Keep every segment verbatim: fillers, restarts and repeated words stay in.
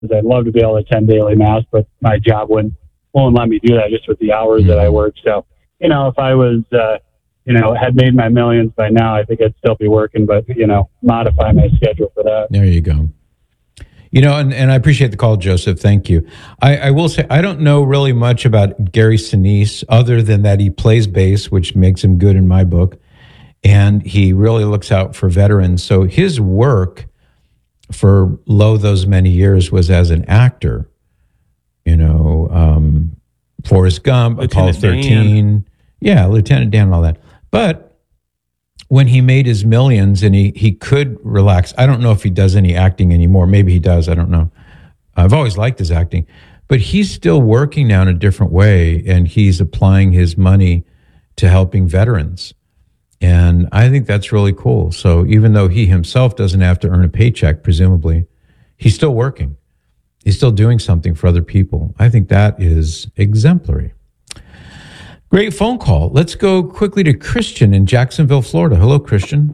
I'd love to be able to attend daily mass, but my job wouldn't, won't let me do that just with the hours mm-hmm. that I work. So, you know, if I was, uh, you know, had made my millions by now, I think I'd still be working, but, you know, modify my schedule for that. There you go. You know, and, and I appreciate the call, Joseph. Thank you. I, I will say, I don't know really much about Gary Sinise other than that he plays bass, which makes him good in my book. And he really looks out for veterans. So his work for lo those many years was as an actor. You know, um, Forrest Gump, Apollo thirteen. Dan. Yeah, Lieutenant Dan and all that. But when he made his millions and he, he could relax, I don't know if he does any acting anymore. Maybe he does. I don't know. I've always liked his acting. But he's still working now in a different way, and he's applying his money to helping veterans. And I think that's really cool. So even though he himself doesn't have to earn a paycheck, presumably, he's still working. He's still doing something for other people. I think that is exemplary. Great phone call. Let's go quickly to Christian in Jacksonville, Florida. Hello, Christian.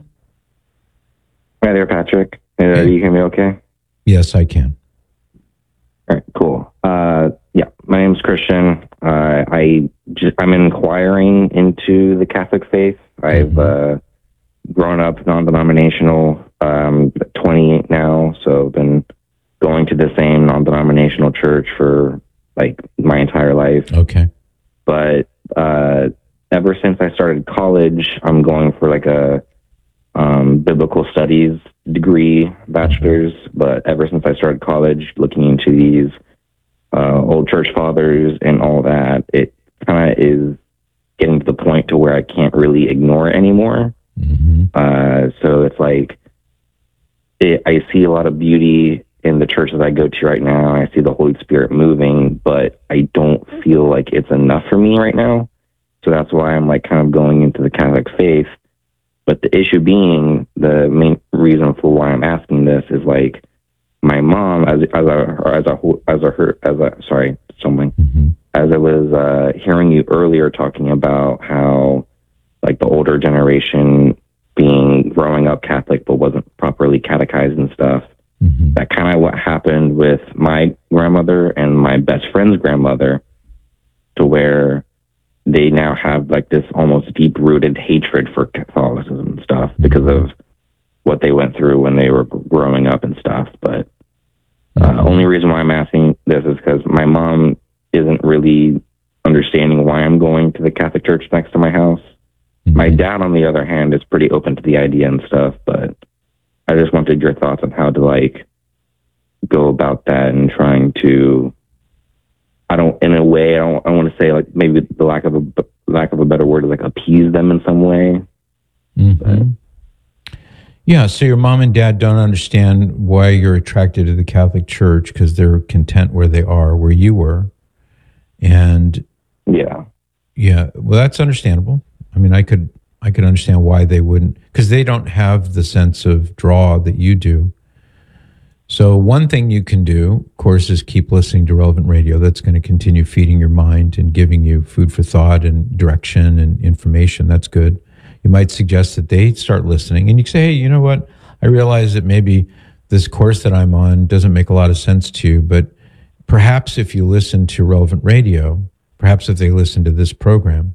Hi there, Patrick. Uh, hey. You hear me okay? Yes, I can. All right, cool. Uh, yeah, my name's Christian. Uh, I just, I'm inquiring into the Catholic faith. I've mm-hmm. uh, grown up non-denominational, um, twenty-eight now, so I've been going to the same non-denominational church for like my entire life. Okay. But uh, ever since I started college, I'm going for like a um, biblical studies degree, bachelor's. But ever since I started college, looking into these uh, old church fathers and all that, it kind of is getting to the point to where I can't really ignore it anymore. Mm-hmm. Uh, so it's like, it, I see a lot of beauty in the church that I go to right now. I see the Holy Spirit moving, but I don't feel like it's enough for me right now. So that's why I'm like kind of going into the Catholic faith. But the issue being, the main reason for why I'm asking this is like my mom, as as a as a as a as a sorry, someone. Mm-hmm. As I was uh, hearing you earlier talking about how, like, the older generation being growing up Catholic but wasn't properly catechized and stuff, mm-hmm. that kind of what happened with my grandmother and my best friend's grandmother, to where they now have, like, this almost deep-rooted hatred for Catholicism and stuff mm-hmm. because of what they went through when they were growing up and stuff. But uh, mm-hmm. only reason why I'm asking this is because my mom isn't really understanding why I'm going to the Catholic church next to my house. Mm-hmm. My dad, on the other hand, is pretty open to the idea and stuff, but I just wanted your thoughts on how to, like, go about that and trying to, I don't, in a way, I don't, I want to say, like, maybe the lack of a, lack of a better word is, like, appease them in some way. Mm-hmm. But, yeah, so your mom and dad don't understand why you're attracted to the Catholic Church because they're content where they are, where you were. And yeah, yeah, well, that's understandable. I mean, I could, I could understand why they wouldn't, because they don't have the sense of draw that you do. So one thing you can do, of course, is keep listening to Relevant Radio. That's going to continue feeding your mind and giving you food for thought and direction and information. That's good. You might suggest that they start listening, and you can say, hey, you know what? I realize that maybe this course that I'm on doesn't make a lot of sense to you, but perhaps if you listen to Relevant Radio, perhaps if they listen to this program,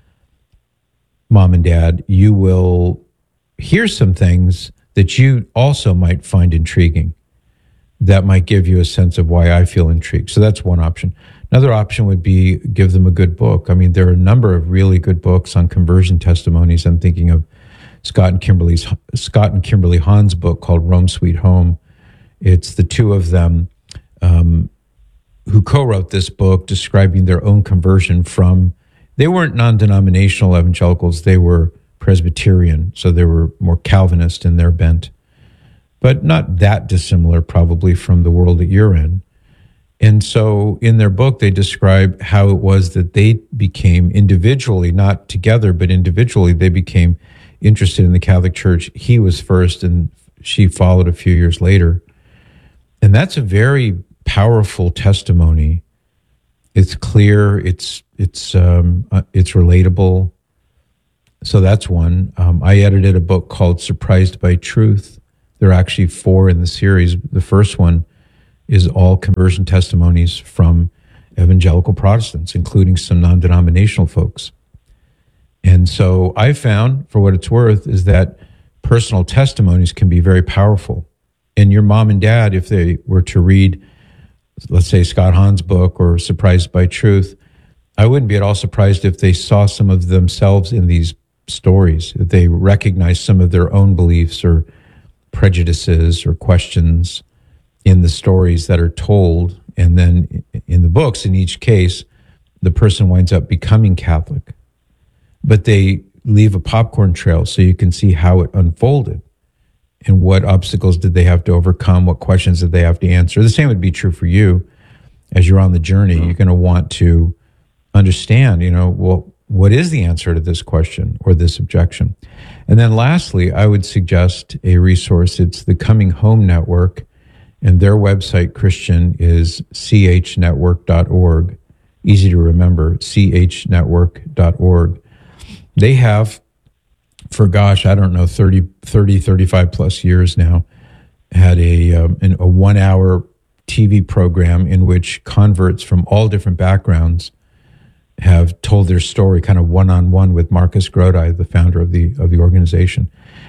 Mom and Dad, you will hear some things that you also might find intriguing that might give you a sense of why I feel intrigued. So that's one option. Another option would be give them a good book. I mean, there are a number of really good books on conversion testimonies. I'm thinking of Scott and Kimberly's Scott and Kimberly Hahn's book called Rome Sweet Home. It's the two of them um, who co-wrote this book describing their own conversion from, they weren't non-denominational evangelicals, they were Presbyterian, so they were more Calvinist in their bent, but not that dissimilar probably from the world that you're in. And so in their book, they describe how it was that they became individually, not together, but individually, they became interested in the Catholic Church. He was first and she followed a few years later. And that's a very powerful testimony. It's clear, it's it's um, uh, it's relatable. So that's one. Um, I edited a book called Surprised by Truth. There are actually four in the series. The first one is all conversion testimonies from evangelical Protestants, including some non-denominational folks. And so I found, for what it's worth, is that personal testimonies can be very powerful. And your mom and dad, if they were to read, let's say, Scott Hahn's book or Surprised by Truth, I wouldn't be at all surprised if they saw some of themselves in these stories, if they recognized some of their own beliefs or prejudices or questions in the stories that are told. And then in the books, in each case, the person winds up becoming Catholic. But they leave a popcorn trail so you can see how it unfolded and what obstacles did they have to overcome, what questions did they have to answer. The same would be true for you as you're on the journey. You're going to want to understand, you know, well, what is the answer to this question or this objection? And then lastly, I would suggest a resource. It's the Coming Home Network, and their website, Christian, is c h network dot org. Easy to remember, c h network dot org. They have, for gosh, I don't know, thirty, thirty, thirty-five plus years now, had a, um, an, a one hour T V program in which converts from all different backgrounds have told their story kind of one-on-one with Marcus Grodi, the founder of the of the organization.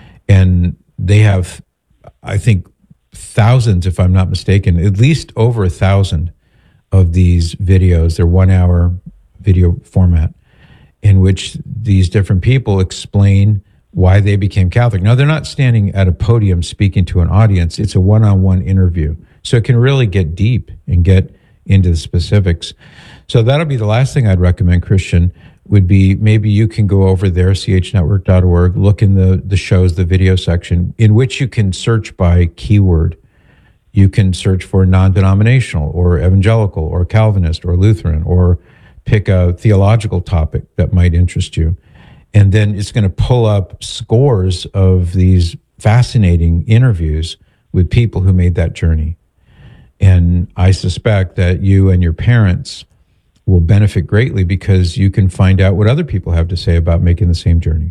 And they have, I think, thousands, if I'm not mistaken, at least over a thousand of these videos. They're one-hour video format in which these different people explain why they became Catholic. Now, they're not standing at a podium speaking to an audience. It's a one-on-one interview. So it can really get deep and get into the specifics. So that'll be the last thing I'd recommend, Christian, would be maybe you can go over there, c h network dot org, look in the, the shows, the video section, in which you can search by keyword. You can search for non-denominational or evangelical or Calvinist or Lutheran, or pick a theological topic that might interest you. And then it's going to pull up scores of these fascinating interviews with people who made that journey. And I suspect that you and your parents will benefit greatly because you can find out what other people have to say about making the same journey.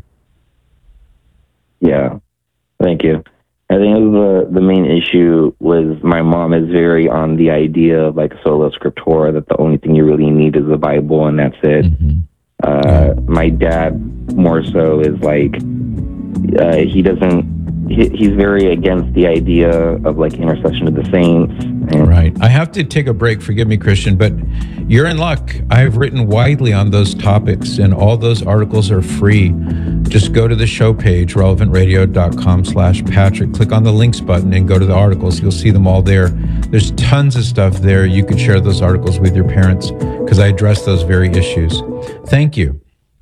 Yeah, thank you. I think the the main issue was my mom is very on the idea of like sola scriptura, that the only thing you really need is the Bible and that's it. Mm-hmm. Uh, my dad more so is like, uh, he doesn't, he, he's very against the idea of like intercession of the saints. And right. I have to take a break. Forgive me, Christian, but you're in luck. I've written widely on those topics, and all those articles are free. Just go to the show page, relevant radio dot com slash Patrick. Click on the links button and go to the articles. You'll see them all there. There's tons of stuff there. You could share those articles with your parents because I address those very issues. Thank you.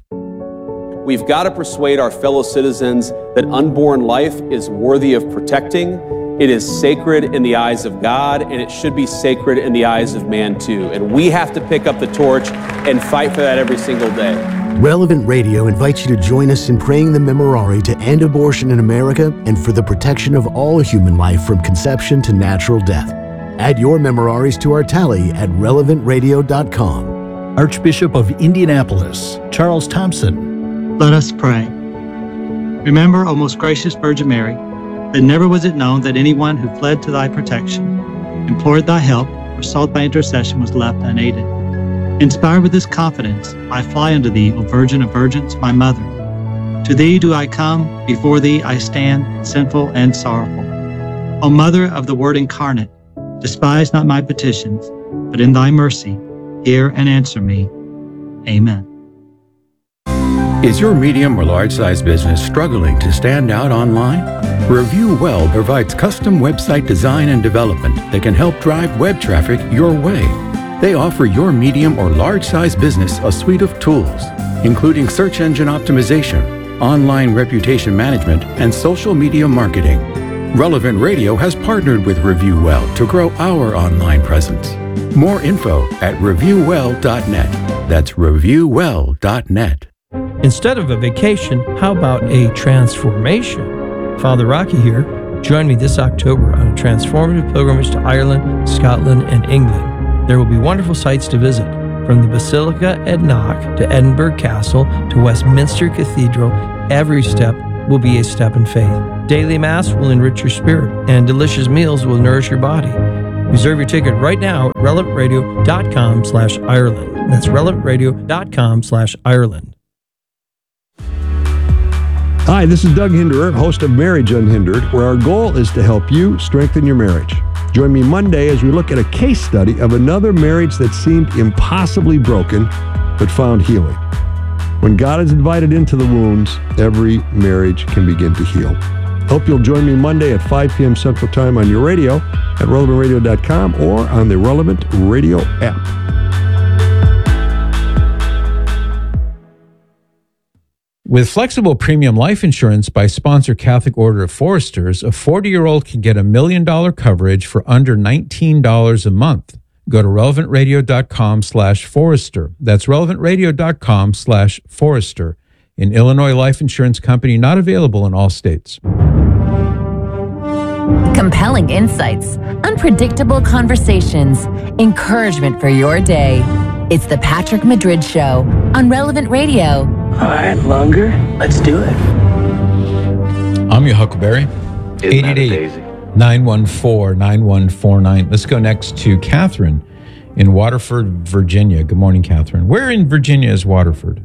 We've got to persuade our fellow citizens that unborn life is worthy of protecting. It is sacred in the eyes of God, and it should be sacred in the eyes of man too. And we have to pick up the torch and fight for that every single day. Relevant Radio invites you to join us in praying the Memorare to end abortion in America and for the protection of all human life from conception to natural death. Add your Memoraries to our tally at relevant radio dot com. Archbishop of Indianapolis, Charles Thompson. Let us pray. Remember, O most gracious Virgin Mary, that never was it known that anyone who fled to thy protection, implored thy help, or sought thy intercession was left unaided. Inspired with this confidence, I fly unto thee, O Virgin of Virgins, my Mother. To thee do I come, before thee I stand, sinful and sorrowful. O Mother of the Word incarnate, despise not my petitions, but in thy mercy, hear and answer me. Amen. Is your medium or large-size business struggling to stand out online? Review Well provides custom website design and development that can help drive web traffic your way. They offer your medium or large-size business a suite of tools, including search engine optimization, online reputation management, and social media marketing. Relevant Radio has partnered with Review Well to grow our online presence. More info at review well dot net. That's review well dot net. Instead of a vacation, how about a transformation? Father Rocky here. Join me this October on a transformative pilgrimage to Ireland, Scotland, and England. There will be wonderful sights to visit, from the Basilica at Knock to Edinburgh Castle to Westminster Cathedral. Every step will be a step in faith. Daily Mass will enrich your spirit, and delicious meals will nourish your body. Reserve your ticket right now at relevant radio dot com slash Ireland. That's relevant radio dot com slash Ireland. Hi, this is Doug Hinderer, host of Marriage Unhindered, where our goal is to help you strengthen your marriage. Join me Monday as we look at a case study of another marriage that seemed impossibly broken, but found healing. When God is invited into the wounds, every marriage can begin to heal. Hope you'll join me Monday at five p.m. Central Time on your radio at relevant radio dot com or on the Relevant Radio app. With flexible premium life insurance by Sponsor Catholic Order of Foresters, a forty-year-old can get a million dollar coverage for under nineteen dollars a month. Go to relevant radio dot com slash Forester. That's relevant radio dot com slash Forester. An Illinois life insurance company not available in all states. Compelling insights, unpredictable conversations, encouragement for your day. It's the Patrick Madrid Show on Relevant Radio. All right, longer. Let's do it. I'm your Huckleberry. eight eight eight, nine one four, nine one four nine. Let's go next to Catherine in Waterford, Virginia. Good morning, Catherine. Where in Virginia is Waterford?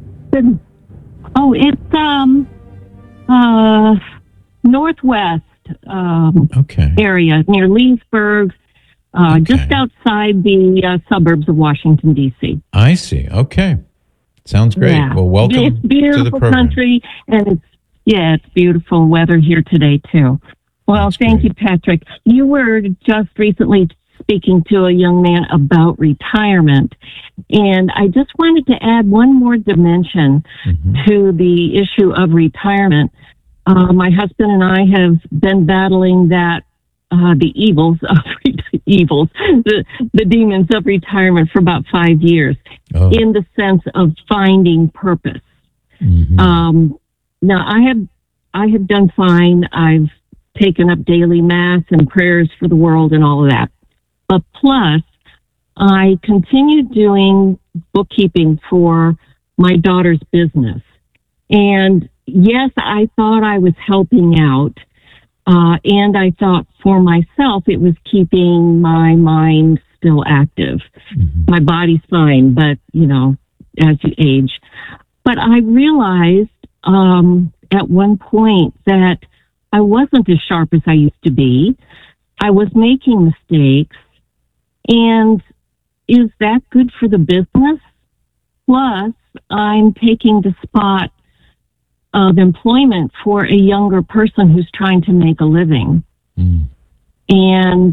Oh, it's um uh northwest um okay. area near Leesburg, uh, okay. just outside the uh, suburbs of Washington, D C. I see. Okay. Sounds great. Yeah. Well, welcome it's beautiful to the program. country, and it's yeah, it's beautiful weather here today too. Well, That's thank great. you, Patrick. You were just recently speaking to a young man about retirement, and I just wanted to add one more dimension Mm-hmm. to the issue of retirement. Uh, my husband and I have been battling that uh, the evils of evils, the, the demons of retirement for about five years, Oh. in the sense of finding purpose. Mhm. Um, now, I have I have done fine. I've taken up daily mass and prayers for the world and all of that. But plus, I continued doing bookkeeping for my daughter's business. And yes, I thought I was helping out. Uh, and I thought for myself, it was keeping my mind still active. Mhm. My body's fine, but, you know, as you age. But I realized um, at one point that I wasn't as sharp as I used to be. I was making mistakes. And is that good for the business? Plus, I'm taking the spot of employment for a younger person who's trying to make a living. Mm. And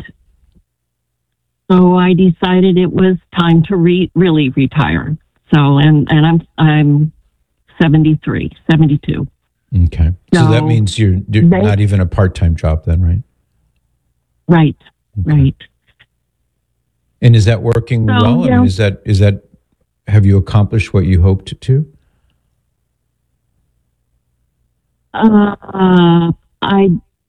so I decided it was time to re- really retire. So, and, and I'm, I'm seventy-three, seventy-two. Okay. So, So that means you're, you're they- not even a part-time job then, right? Right, Okay. right. And is that working So, well? I yeah. mean, is that, is that, have you accomplished what you hoped to? Uh, I,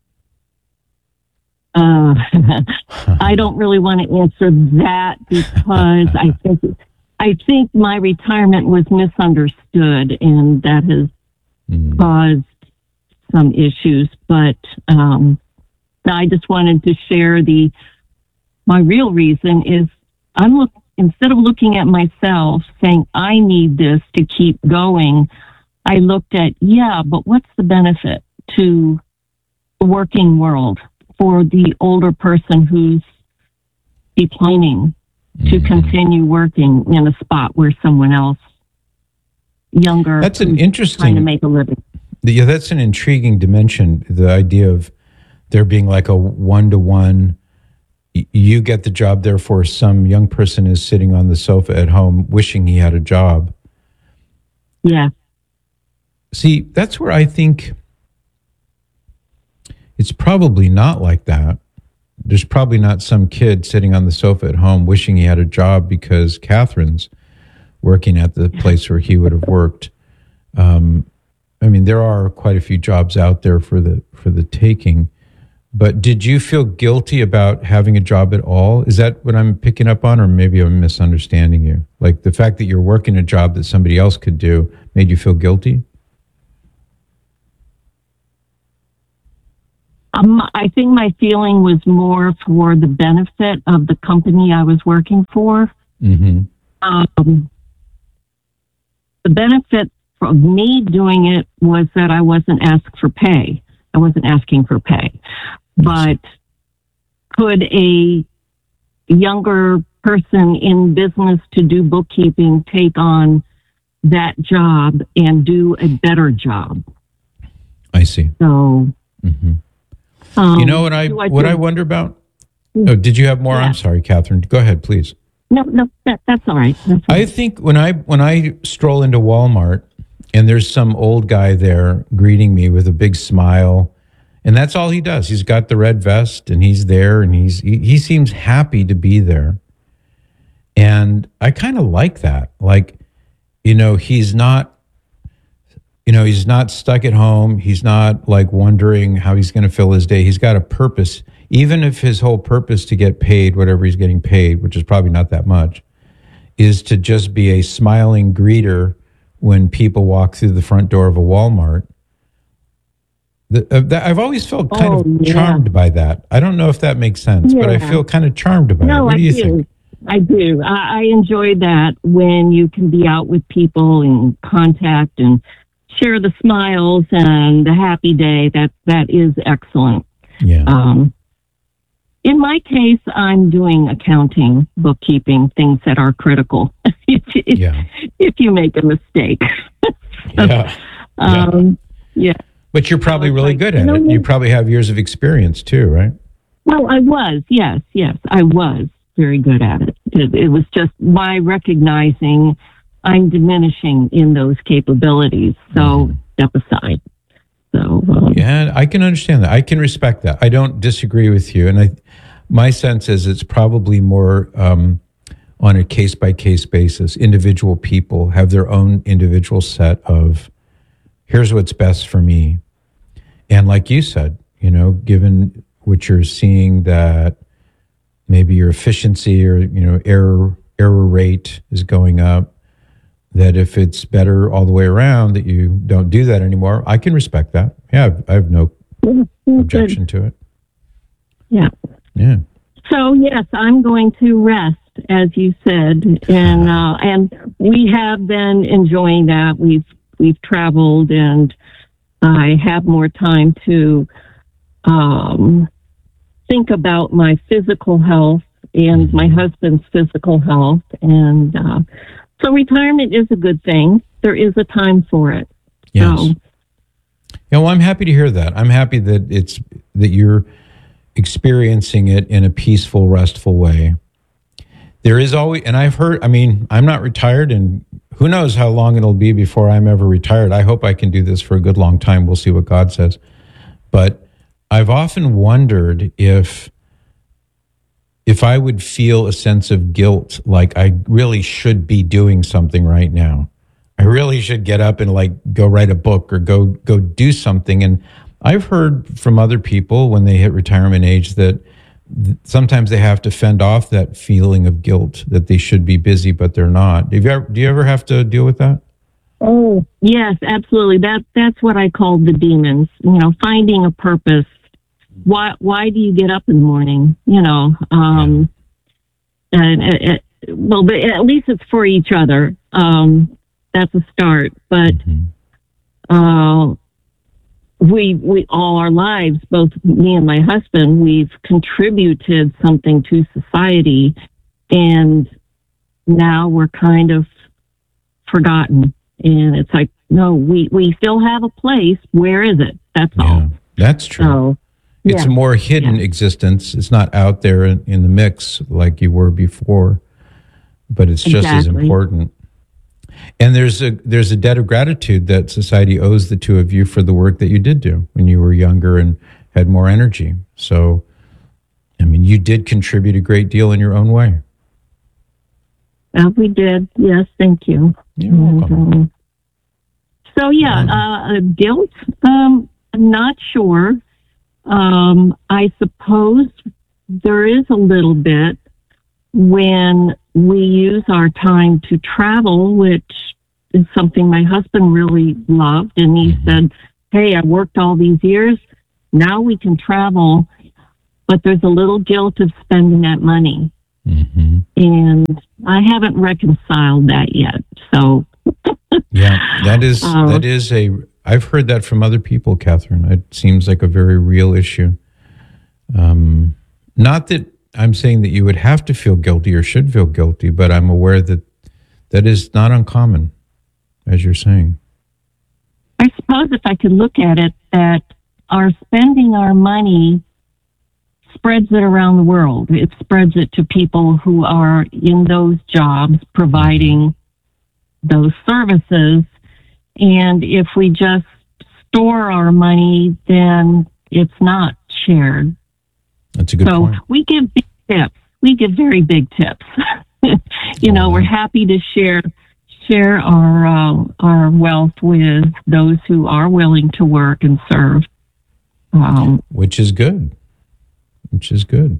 uh, I don't really want to answer that because I think, I think my retirement was misunderstood, and that has Mm. caused some issues. But um, I just wanted to share the, my real reason is I'm look, instead of looking at myself saying I need this to keep going, I looked at, yeah, but what's the benefit to the working world for the older person who's declining to Mhm. continue working in a spot where someone else younger That's an who's interesting- trying to make a living. Yeah, that's an intriguing dimension. The idea of there being like a one-to-one, y- you get the job, therefore some young person is sitting on the sofa at home wishing he had a job. Yeah. See, that's where I think it's probably not like that. There's probably not some kid sitting on the sofa at home wishing he had a job because Catherine's working at the place where he would have worked. Um, I mean, there are quite a few jobs out there for the for the taking. But did you feel guilty about having a job at all? Is that what I'm picking up on, or maybe I'm misunderstanding you? Like the fact that you're working a job that somebody else could do made you feel guilty? Um, I think my feeling was more for the benefit of the company I was working for. Mm-hmm. Um, the benefit of me doing it was that I wasn't asked for pay. I wasn't asking for pay. But could a younger person in business to do bookkeeping take on that job and do a better job? I see. So, mm-hmm. um, you know what I I what do, I wonder about? Oh, did you have more? Yeah. I'm sorry, Catherine. Go ahead, please. No, no, that, that's all right. That's all I right. think when I when I stroll into Walmart and there's some old guy there greeting me with a big smile, and that's all he does. He's got the red vest and he's there and he's he, he seems happy to be there. And I kind of like that. Like, you know, he's not you know, he's not stuck at home. He's not like wondering how he's going to fill his day. He's got a purpose. Even if his whole purpose to get paid, whatever he's getting paid, which is probably not that much, is to just be a smiling greeter when people walk through the front door of a Walmart. The, uh, that, I've always felt kind Oh, of yeah. charmed by that. I don't know if that makes sense, but I Yeah. feel kind of charmed by it. No, What I do you do. think? I do. I, I enjoy that when you can be out with people and contact and share the smiles and the happy day. That that is excellent. Yeah. Um, in my case, I'm doing accounting, bookkeeping, things that are critical. if, if, Yeah. if you make a mistake. Yeah. Um, yeah. But you're probably So it's really like, good you at know it. You what? probably have years of experience too, right? Well, I was, yes, yes, I was very good at it. It, it was just my recognizing I'm diminishing in those capabilities. So Mm-hmm. step aside. So, um, Yeah, I can understand that. I can respect that. I don't disagree with you. And I, my sense is it's probably more um, on a case by case basis. Individual people have their own individual set of here's what's best for me. And like you said, you know, given what you're seeing that maybe your efficiency or, you know, error error rate is going up, that if it's better all the way around that you don't do that anymore, I can respect that. Yeah, I've, I have no objection to it. yeah. Yeah. So yes, I'm going to rest, as you said, and uh, and we have been enjoying that. We've we've traveled, and I have more time to um, think about my physical health and my husband's physical health, and uh, so retirement is a good thing. There is a time for it. Yes. So, Yeah, well, I'm happy to hear that. I'm happy that it's that you're experiencing it in a peaceful, restful way. There is always, and I've heard, I mean, I'm not retired, and who knows how long it'll be before I'm ever retired. I hope I can do this for a good long time. We'll see what God says. But I've often wondered if if I would feel a sense of guilt, like I really should be doing something right now. I really should get up and like go write a book or go go do something. And I've heard from other people when they hit retirement age that th- sometimes they have to fend off that feeling of guilt that they should be busy, but they're not. Have you ever, do you ever have to deal with that? oh yes, absolutely. That that's what I call the demons. You know, finding a purpose. Why why do you get up in the morning? You know, um, and uh, uh, well, but at least it's for each other. Um, that's a start. But uh, we we all our lives, both me and my husband, we've contributed something to society, and now we're kind of forgotten. And it's like, no, we we still have a place. Where is it? That's all. Yeah, that's true. So, It's yeah. a more hidden existence. It's not out there in, in the mix like you were before, but it's just as Exactly. important. And there's a there's a debt of gratitude that society owes the two of you for the work that you did do when you were younger and had more energy. So, I mean, you did contribute a great deal in your own way. Uh, we did. Yes, thank you. You're And, welcome. um, so yeah, uh, guilt. Um, I'm not sure. Um, I suppose there is a little bit when we use our time to travel, which is something my husband really loved. And he said, hey, I worked all these years. now we can travel, but there's a little guilt of spending that money. Mm-hmm. And I haven't reconciled that yet. So, yeah, that is, um, that is a, I've heard that from other people, Catherine. It seems like a very real issue. Um, not that I'm saying that you would have to feel guilty or should feel guilty, but I'm aware that that is not uncommon, as you're saying. I suppose if I could look at it, that our spending our money spreads it around the world. It spreads it to people who are in those jobs providing those services. And if we just store our money, then it's not shared. That's a good so point. So we give big tips. We give very big tips. you know, we're happy to share share our uh, our wealth with those who are willing to work and serve. Um, Which is good. Which is good.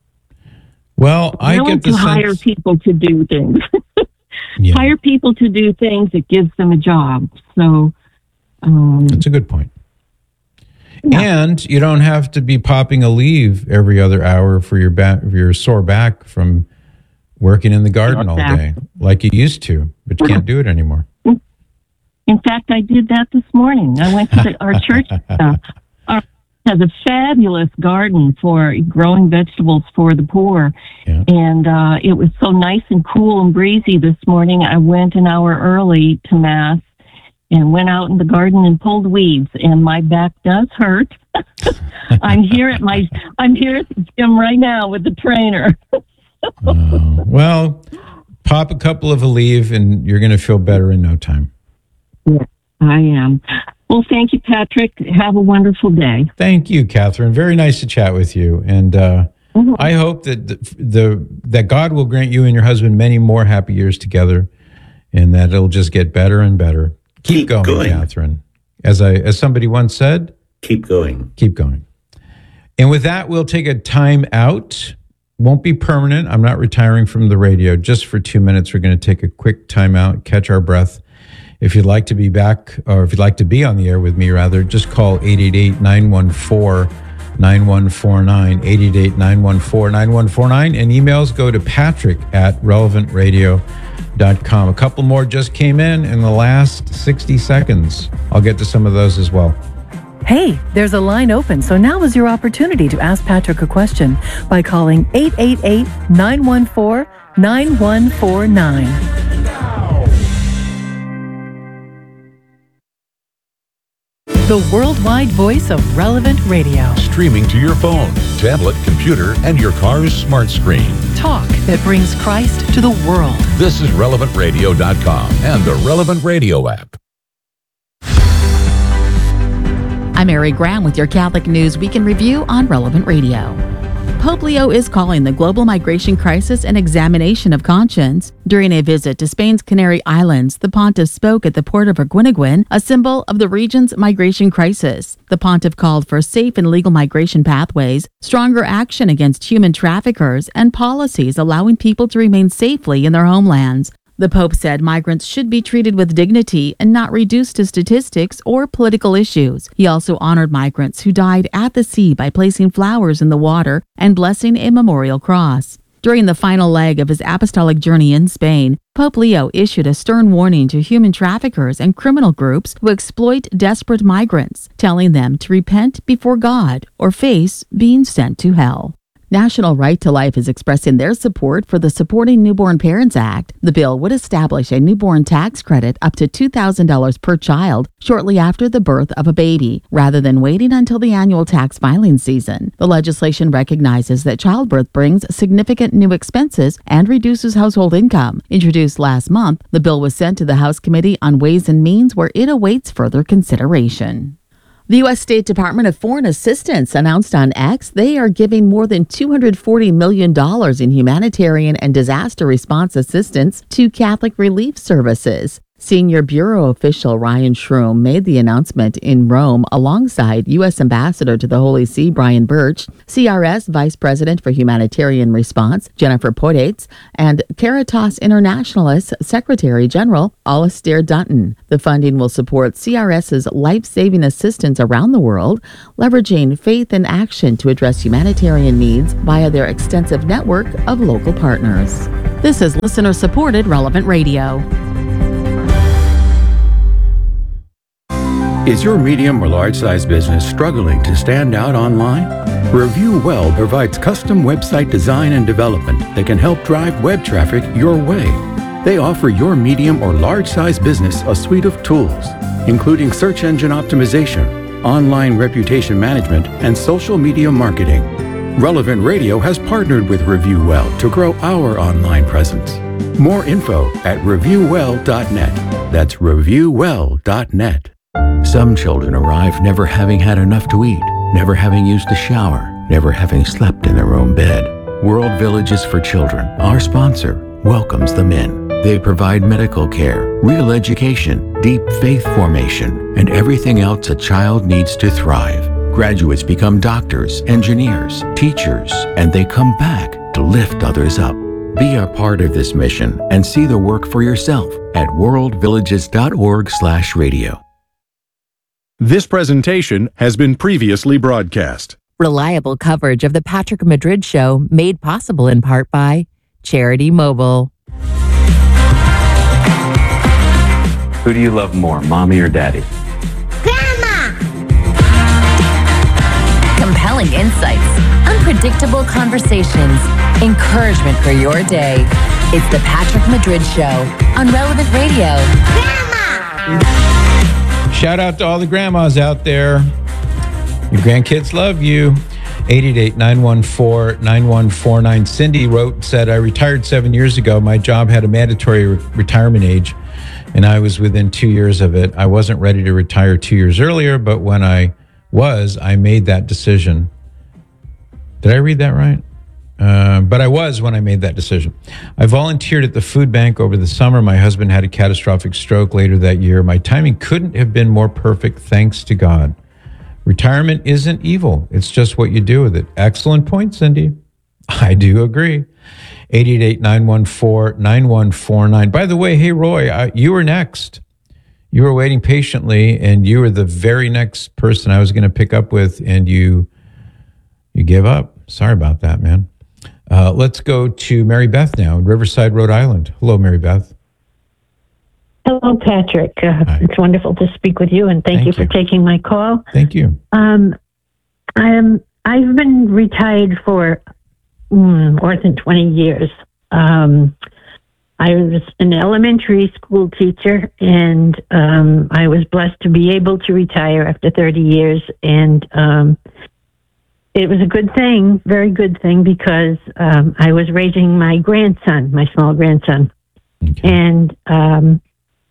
Well, I willing get the to sense... hire people to do things. yeah. Hire people to do things. It gives them a job. So um, that's a good point. Yeah. And you don't have to be popping a leave every other hour for your back, for your sore back from working in the garden all day, like you used to, but you can't do it anymore. In fact, I did that this morning. I went to the, our church. Uh, our has a fabulous garden for growing vegetables for the poor. Yeah. And uh, it was so nice and cool and breezy this morning. I went an hour early to Mass and went out in the garden and pulled weeds, and my back does hurt. I'm here at my I'm here at the gym right now with the trainer. uh, well, pop a couple of Aleve and you're going to feel better in no time. Yeah, I am. Well, thank you, Patrick. Have a wonderful day. Thank you, Catherine. Very nice to chat with you. And uh, mm-hmm. I hope that the, the that God will grant you and your husband many more happy years together, and that it'll just get better and better. Keep, keep going, going, Catherine. As I as somebody once said, keep going. Keep going. And with that, we'll take a time out. Won't be permanent. I'm not retiring from the radio. Just for two minutes, we're going to take a quick time out, catch our breath. If you'd like to be back, or if you'd like to be on the air with me, rather, just call eight eight eight, nine one four, nine one four nine, eight eight eight, nine one four, nine one four nine, and emails go to patrick at relevant radio dot com. A couple more just came in in the last sixty seconds. I'll get to some of those as well. Hey, there's a line open, so now is your opportunity to ask Patrick a question by calling eight eight eight, nine one four, nine one four nine. The worldwide voice of Relevant Radio. Streaming to your phone, tablet, computer, and your car's smart screen. Talk that brings Christ to the world. This is relevant radio dot com and the Relevant Radio app. I'm Mary Graham with your Catholic News Week in Review on Relevant Radio. Pope Leo is calling the global migration crisis an examination of conscience. During a visit to Spain's Canary Islands, the pontiff spoke at the port of Arguineguin, a symbol of the region's migration crisis. The pontiff called for safe and legal migration pathways, stronger action against human traffickers, and policies allowing people to remain safely in their homelands. The Pope said migrants should be treated with dignity and not reduced to statistics or political issues. He also honored migrants who died at the sea by placing flowers in the water and blessing a memorial cross. During the final leg of his apostolic journey in Spain, Pope Leo issued a stern warning to human traffickers and criminal groups who exploit desperate migrants, telling them to repent before God or face being sent to hell. National Right to Life is expressing their support for the Supporting Newborn Parents Act. The bill would establish a newborn tax credit up to two thousand dollars per child shortly after the birth of a baby, rather than waiting until the annual tax filing season. The legislation recognizes that childbirth brings significant new expenses and reduces household income. Introduced last month, the bill was sent to the House Committee on Ways and Means, where it awaits further consideration. The U S State Department of Foreign Assistance announced on X they are giving more than two hundred forty million dollars in humanitarian and disaster response assistance to Catholic relief services. Senior Bureau official Ryan Shroom made the announcement in Rome alongside U S Ambassador to the Holy See Brian Birch, C R S Vice President for Humanitarian Response Jennifer Podates, and Caritas Internationalist Secretary General Alistair Dutton. The funding will support CRS's life-saving assistance around the world, leveraging faith and action to address humanitarian needs via their extensive network of local partners. This is listener-supported Relevant Radio. Is your medium or large size business struggling to stand out online? Review Well provides custom website design and development that can help drive web traffic your way. They offer your medium or large size business a suite of tools, including search engine optimization, online reputation management, and social media marketing. Relevant Radio has partnered with Review Well to grow our online presence. More info at review well dot net. That's review well dot net. Some children arrive never having had enough to eat, never having used a shower, never having slept in their own bed. World Villages for Children, our sponsor, welcomes them in. They provide medical care, real education, deep faith formation, and everything else a child needs to thrive. Graduates become doctors, engineers, teachers, and they come back to lift others up. Be a part of this mission and see the work for yourself at world villages dot org slash radio. This presentation has been previously broadcast. Reliable coverage of the Patrick Madrid Show made possible in part by Charity Mobile. Who do you love more, mommy or daddy? Grandma! Compelling insights, unpredictable conversations, encouragement for your day. It's the Patrick Madrid Show on Relevant Radio. Grandma! Shout out to all the grandmas out there. Your grandkids love you. eight eight eight, nine one four, nine one four nine. Cindy wrote and said, I retired seven years ago. My job had a mandatory re- retirement age, and I was within two years of it. I wasn't ready to retire two years earlier, but when I was, I made that decision. Did I read that right? Uh, but I was when I made that decision. I volunteered at the food bank over the summer. My husband had a catastrophic stroke later that year. My timing couldn't have been more perfect, thanks to God. Retirement isn't evil. It's just what you do with it. Excellent point, Cindy. I do agree. eight eight eight, nine one four, nine one four nine. By the way, hey, Roy, I, you were next. You were waiting patiently, and you were the very next person I was going to pick up with, and you you gave up. Sorry about that, man. Uh, let's go to Mary Beth now in Riverside, Rhode Island. Hello, Mary Beth. Hello, Patrick. Uh, it's wonderful to speak with you, and thank, thank you for you. taking my call. Thank you. Um, I'm, I've been retired for mm, more than twenty years. Um, I was an elementary school teacher, and um, I was blessed to be able to retire after thirty years, and um, it was a good thing, very good thing, because um, I was raising my grandson, my small grandson. Okay. And um,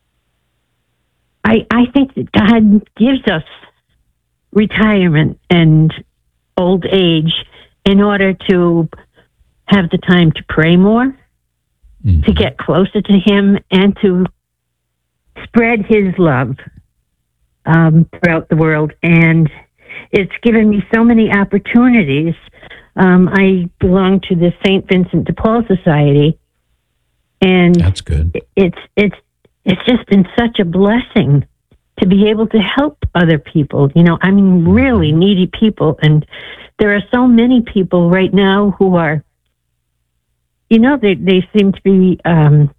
I, I think that God gives us retirement and old age in order to have the time to pray more, mm-hmm. to get closer to Him, and to spread His love um, throughout the world. And it's given me so many opportunities. Um, I belong to the Saint Vincent de Paul Society, and that's good. It's it's it's just been such a blessing to be able to help other people. You know, I mean, really needy people, and there are so many people right now who are, you know, they they seem to be. Um,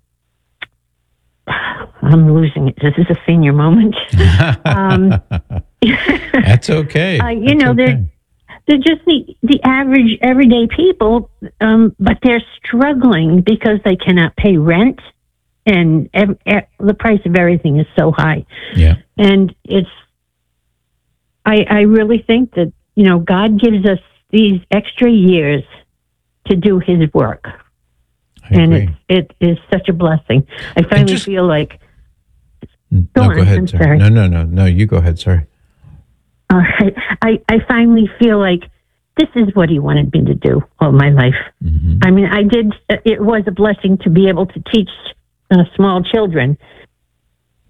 I'm losing it. This is a senior moment. um, That's okay. Uh, you That's know, okay. they're they're just the, the average everyday people, um, but they're struggling because they cannot pay rent, and ev- ev- the price of everything is so high. Yeah, and it's. I I really think that, you know, God gives us these extra years to do His work. And it, it is such a blessing. I finally just, feel like... Go no, on, go ahead. I'm sorry. sorry. No, no, no. No, you go ahead. Sorry. All right. I, I finally feel like this is what He wanted me to do all my life. Mm-hmm. I mean, I did... It was a blessing to be able to teach uh, small children.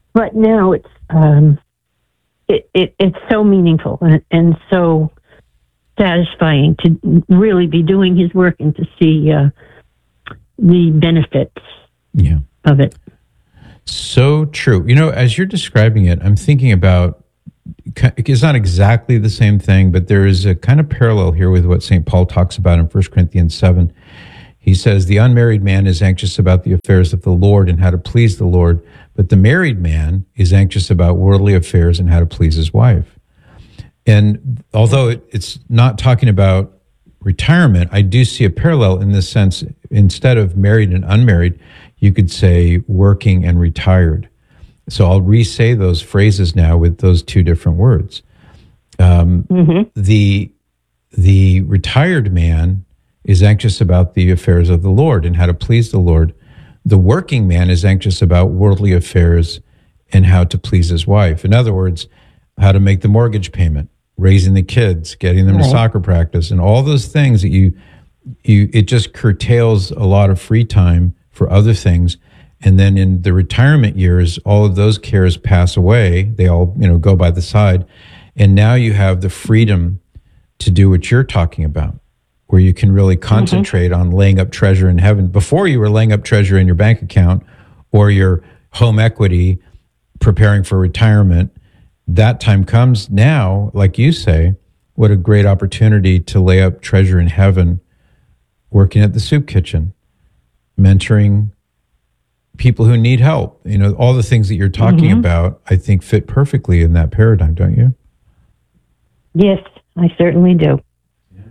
but now it's um, it, it it's so meaningful and, and so satisfying to really be doing his work and to see uh, the benefits yeah. of it. So true. You know, as you're describing it, I'm thinking about, it's not exactly the same thing, but there is a kind of parallel here with what Saint Paul talks about in First Corinthians seven. He says, the unmarried man is anxious about the affairs of the Lord and how to please the Lord, but the married man is anxious about worldly affairs and how to please his wife. And although it, it's not talking about retirement, I do see a parallel in this sense. Instead of married and unmarried, you could say working and retired. So I'll re-say those phrases now with those two different words. Um, mm-hmm. The the retired man is anxious about the affairs of the Lord and how to please the Lord. The working man is anxious about worldly affairs and how to please his wife. In other words, how to make the mortgage payment, raising the kids, getting them right. to soccer practice, and all those things that you you it just curtails a lot of free time for other things. And then in the retirement years, all of those cares pass away. They all, you know, go by the side. And now you have the freedom to do what you're talking about, where you can really concentrate mm-hmm. on laying up treasure in heaven. Before, you were laying up treasure in your bank account or your home equity, preparing for retirement. That time comes now, like you say, what a great opportunity to lay up treasure in heaven, working at the soup kitchen, mentoring people who need help. You know, all the things that you're talking mm-hmm. about, I think fit perfectly in that paradigm, don't you? Yes, I certainly do. Yeah.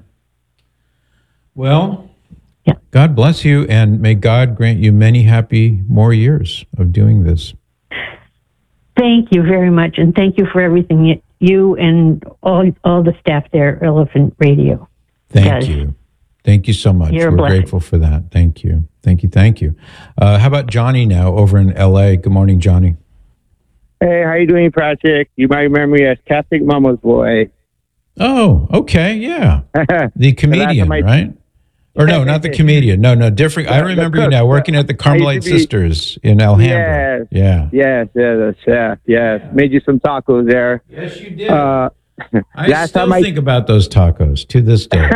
Well, yeah. God bless you, and may God grant you many happy more years of doing this. Thank you very much, and thank you for everything you and all all the staff there at Relevant Radio Thank does. you. Thank you so much. You're We're blessed. grateful for that. Thank you. Thank you. Thank you. Uh, how about Johnny now over in L A? Good morning, Johnny. Hey, how you doing, Project? You might remember me as Catholic Mama's Boy. Oh, okay. Yeah. The comedian, I... right? Or no, not the comedian. No, no, different. I remember you now working at the Carmelite be... Sisters in Alhambra. Yes. Yeah. Yes, yeah, the chef. Yes. Made you some tacos there. Yes, you did. Uh, I last still time think I... about those tacos to this day.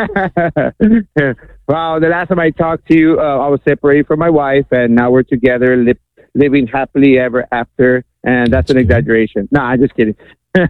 Wow, the last time I talked to you, uh, I was separated from my wife, and now we're together, li- living happily ever after. And that's, that's an good. exaggeration. No, I'm just kidding.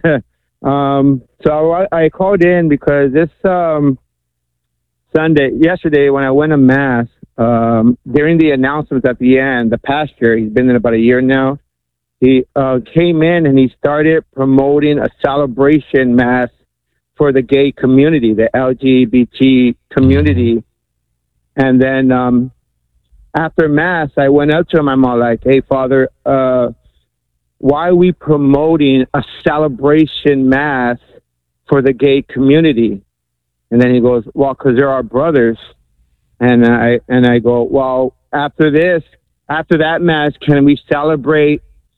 um, so I, I called in because this um, Sunday, yesterday, when I went to Mass, um, during the announcements at the end, the pastor, he's been in about a year now, he uh, came in and he started promoting a celebration Mass for the gay community, the L G B T community. And then um, after Mass, I went up to him. I'm all like, hey, Father, uh, why are we promoting a celebration Mass for the gay community? And then he goes, well, because they're our brothers. And I, and I go, well, after this, after that Mass, can we celebrate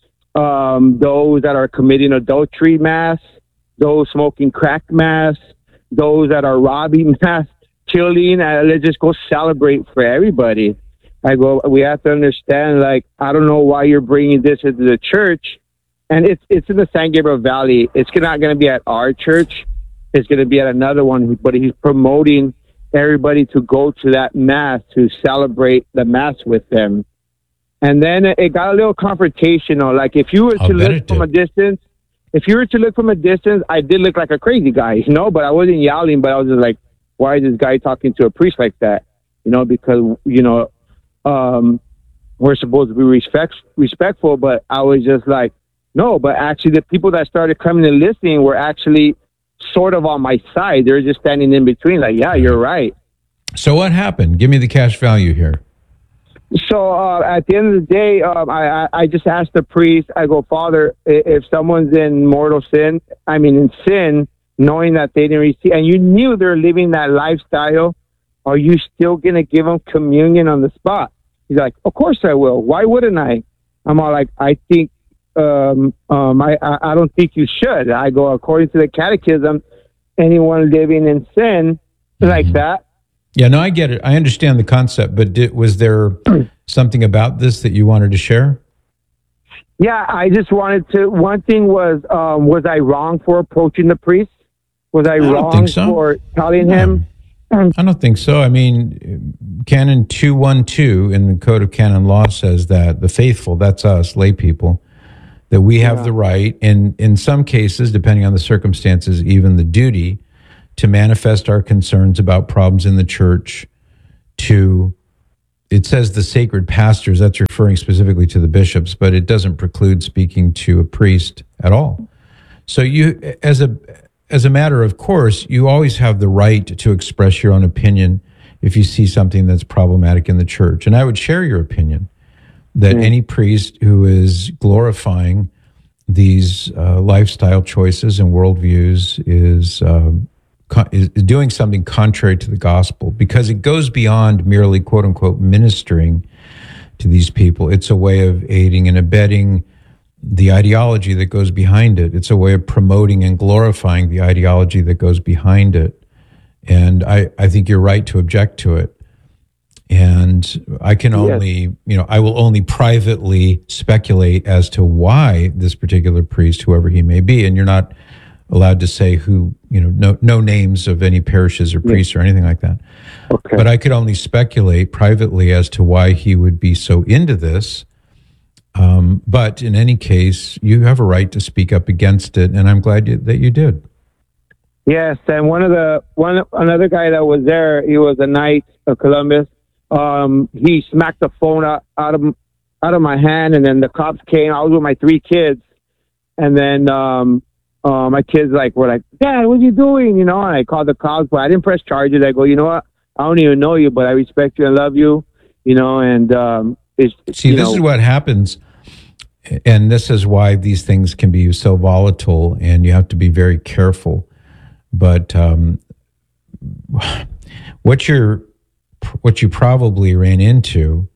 um, those that are committing adultery Mass, those smoking crack Mass, those that are robbing Mass, killing, and let's just go celebrate for everybody. I go, we have to understand, like, I don't know why you're bringing this into the church. And it's it's in the San Gabriel Valley. It's not going to be at our church. It's going to be at another one. But he's promoting everybody to go to that Mass to celebrate the Mass with them. And then it got a little confrontational. Like, if you were to look from a distance, if you were to look from a distance, I did look like a crazy guy, you know, but I wasn't yelling, but I was just like, why is this guy talking to a priest like that? You know, because, you know, um, we're supposed to be respect, respectful, but I was just like, no, but actually the people that started coming and listening were actually sort of on my side. They're just standing in between, like, yeah, you're right. So what happened? Give me the cash value here. So uh, at the end of the day, um, I, I just asked the priest, I go, Father, if someone's in mortal sin, I mean in sin, knowing that they didn't receive, and you knew they're living that lifestyle, are you still going to give them communion on the spot? He's like, of course I will. Why wouldn't I? I'm all like, I think, um, um, I, I don't think you should. I go, according to the catechism, anyone living in sin mm-hmm. like that. Yeah, no, I get it. I understand the concept, but did, was there something about this that you wanted to share? Yeah, I just wanted to. One thing was, um, was I wrong for approaching the priest? Was I, I don't wrong think so. for telling No. him? I don't think so. I mean, Canon two twelve in the Code of Canon Law says that the faithful, that's us, lay people, that we have Yeah. the right, and in some cases, depending on the circumstances, even the duty to manifest our concerns about problems in the church to, it says the sacred pastors, that's referring specifically to the bishops, but it doesn't preclude speaking to a priest at all. So you, as a as a matter of course, you always have the right to express your own opinion if you see something that's problematic in the church. And I would share your opinion that Mm. any priest who is glorifying these uh, lifestyle choices and worldviews is, um, co- is is doing something contrary to the gospel, because it goes beyond merely quote unquote ministering to these people. It's a way of aiding and abetting the ideology that goes behind it. It's a way of promoting and glorifying the ideology that goes behind it. And I, I think you're right to object to it. And I can only, you know, I will only privately speculate as to why this particular priest, whoever he may be, and you're not allowed to say who, you know, no, no names of any parishes or priests or anything like that. Okay. But I could only speculate privately as to why he would be so into this. Um, but in any case, you have a right to speak up against it, and I'm glad you, that you did. Yes, and one of the one another guy that was there, he was a knight of Columbus. Um, he smacked the phone out, out of out of my hand, and then the cops came. I was with my three kids, and then um, uh, my kids like were like, "Dad, what are you doing?" You know, and I called the cops, but I didn't press charges. I go, you know what? I don't even know you, but I respect you and love you. You know, and um, it's See, you this know, is what happens, and this is why these things can be so volatile, and you have to be very careful. But um, what you're, what you probably ran into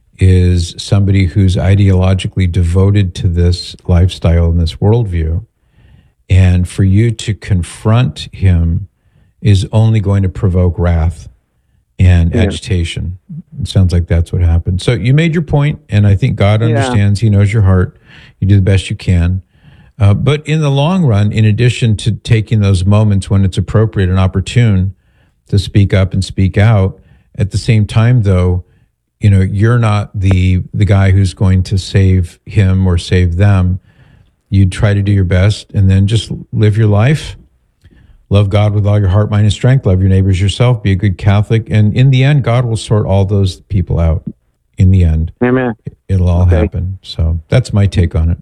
is somebody who's ideologically devoted to this lifestyle and this worldview, and for you to confront him is only going to provoke wrath and Yeah. agitation. It sounds like that's what happened. So you made your point, and I think God Yeah. understands. He knows your heart. You do the best you can. Uh, but in the long run, in addition to taking those moments when it's appropriate and opportune to speak up and speak out, at the same time, though, you know, you're not the the guy who's going to save him or save them. You try to do your best, and then just live your life. Love God with all your heart, mind, and strength. Love your neighbors yourself. Be a good Catholic. And in the end, God will sort all those people out. In the end, Amen. It'll all Okay. happen. So that's my take on it.